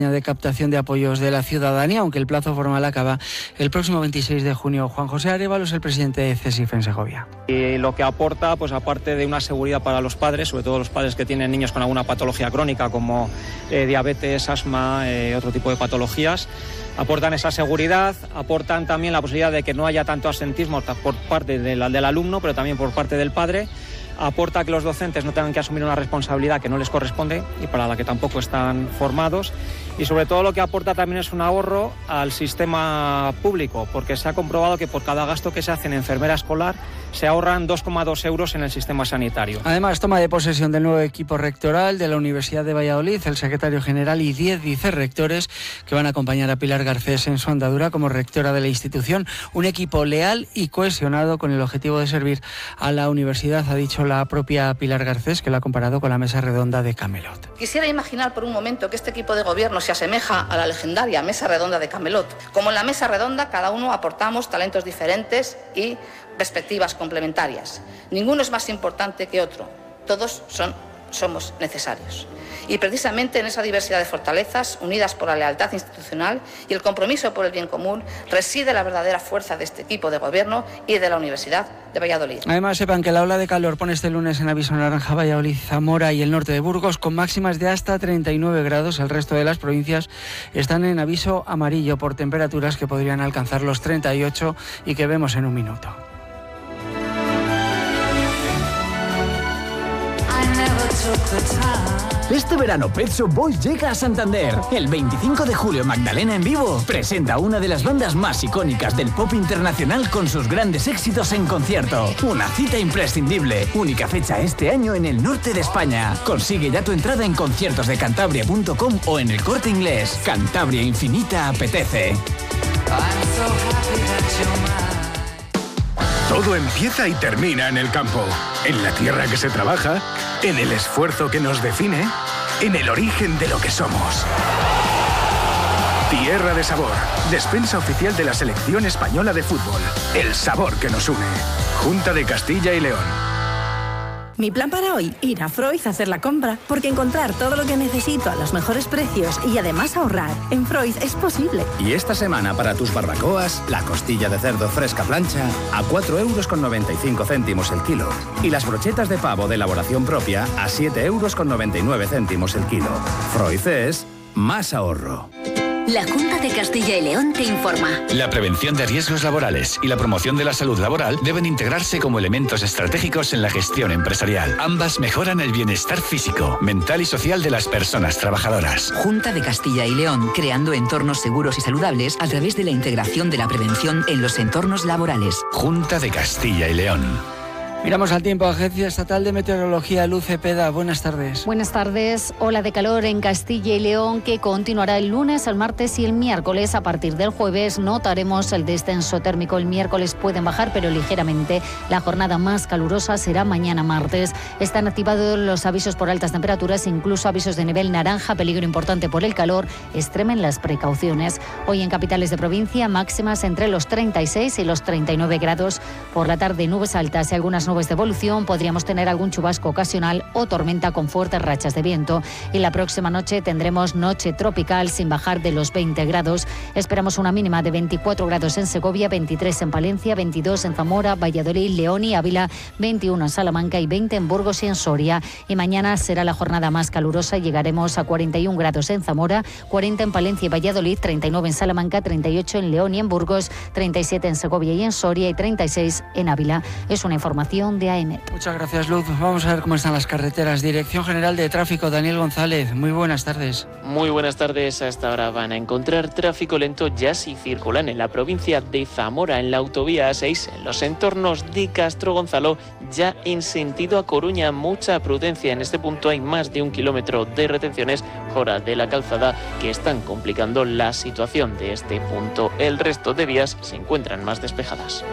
de captación de apoyos de la ciudadanía, aunque el plazo formal acaba el próximo 26 de junio. Juan José Arévalo es el presidente de CESIF en Segovia. Y lo que aporta, pues aparte de una seguridad para los padres, sobre todo los padres que tienen niños con alguna patología crónica como diabetes, asma, otro tipo de patologías, aportan esa seguridad, aportan también la posibilidad de que no haya tanto absentismo por parte del alumno, pero también por parte del padre. Aporta que los docentes no tengan que asumir una responsabilidad que no les corresponde y para la que tampoco están formados. Y sobre todo lo que aporta también es un ahorro al sistema público, porque se ha comprobado que por cada gasto que se hace en enfermera escolar se ahorran 2,2 euros en el sistema sanitario. Además, toma de posesión del nuevo equipo rectoral de la Universidad de Valladolid, el secretario general y 10 vicerrectores que van a acompañar a Pilar Garcés en su andadura como rectora de la institución. Un equipo leal y cohesionado con el objetivo de servir a la universidad, ha dicho la propia Pilar Garcés, que la ha comparado con la mesa redonda de Camelot. Quisiera imaginar por un momento que este equipo de gobierno se asemeja a la legendaria mesa redonda de Camelot. Como en la mesa redonda, cada uno aportamos talentos diferentes y perspectivas complementarias. Ninguno es más importante que otro. Todos somos necesarios. Y precisamente en esa diversidad de fortalezas, unidas por la lealtad institucional y el compromiso por el bien común, reside la verdadera fuerza de este equipo de gobierno y de la Universidad de Valladolid. Además, sepan que la ola de calor pone este lunes en aviso naranja Valladolid, Zamora y el norte de Burgos, con máximas de hasta 39 grados. El resto de las provincias están en aviso amarillo por temperaturas que podrían alcanzar los 38 y que vemos en un minuto. Este verano Pet Shop Boys llega a Santander. El 25 de julio Magdalena en vivo presenta una de las bandas más icónicas del pop internacional con sus grandes éxitos en concierto. Una cita imprescindible. Única fecha este año en el norte de España. Consigue ya tu entrada en conciertosdecantabria.com o en el Corte Inglés. Cantabria Infinita apetece. Todo empieza y termina en el campo, en la tierra que se trabaja, en el esfuerzo que nos define, en el origen de lo que somos. Tierra de Sabor, despensa oficial de la Selección Española de Fútbol. El sabor que nos une. Junta de Castilla y León. Mi plan para hoy, ir a Freud a hacer la compra, porque encontrar todo lo que necesito a los mejores precios y además ahorrar en Freud es posible. Y esta semana para tus barbacoas, la costilla de cerdo fresca plancha a 4,95 € el kilo. Y las brochetas de pavo de elaboración propia a 7,99 € el kilo. Freud es más ahorro. La Junta de Castilla y León te informa. La prevención de riesgos laborales y la promoción de la salud laboral deben integrarse como elementos estratégicos en la gestión empresarial. Ambas mejoran el bienestar físico, mental y social de las personas trabajadoras. Junta de Castilla y León, creando entornos seguros y saludables a través de la integración de la prevención en los entornos laborales. Junta de Castilla y León. Miramos al tiempo. Agencia Estatal de Meteorología, Luz Cepeda. Buenas tardes. Buenas tardes. Ola de calor en Castilla y León que continuará el lunes, el martes y el miércoles. A partir del jueves notaremos el descenso térmico. El miércoles pueden bajar, pero ligeramente. La jornada más calurosa será mañana martes. Están activados los avisos por altas temperaturas, incluso avisos de nivel naranja, peligro importante por el calor. Extremen las precauciones. Hoy en capitales de provincia, máximas entre los 36 y los 39 grados. Por la tarde, nubes altas y algunas nubes de evolución, podríamos tener algún chubasco ocasional o tormenta con fuertes rachas de viento. Y la próxima noche tendremos noche tropical sin bajar de los 20 grados. Esperamos una mínima de 24 grados en Segovia, 23 en Palencia, 22 en Zamora, Valladolid, León y Ávila, 21 en Salamanca y 20 en Burgos y en Soria. Y mañana será la jornada más calurosa. Llegaremos a 41 grados en Zamora, 40 en Palencia y Valladolid, 39 en Salamanca, 38 en León y en Burgos, 37 en Segovia y en Soria y 36 en Ávila. Es una información de AEMET. Muchas gracias, Luz. Vamos a ver cómo están las carreteras. Dirección General de Tráfico, Daniel González. Muy buenas tardes. Muy buenas tardes. Hasta ahora van a encontrar tráfico lento ya si circulan en la provincia de Zamora, en la autovía A6, en los entornos de Castro Gonzalo, ya en sentido a Coruña. Mucha prudencia. En este punto hay más de 1 kilómetro de retenciones fuera de la calzada que están complicando la situación de este punto. El resto de vías se encuentran más despejadas.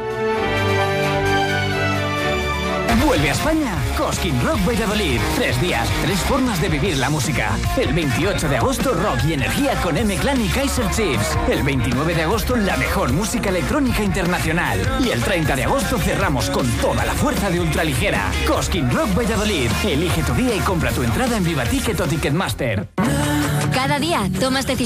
Vuelve a España Cosquín Rock Valladolid. 3 días, 3 formas de vivir la música. El 28 de agosto, rock y energía con M-Clan y Kaiser Chiefs. El 29 de agosto, la mejor música electrónica internacional. Y el 30 de agosto cerramos con toda la fuerza de Ultraligera. Cosquín Rock Valladolid. Elige tu día y compra tu entrada en Vivaticket o Ticketmaster. Cada día tomas decisiones.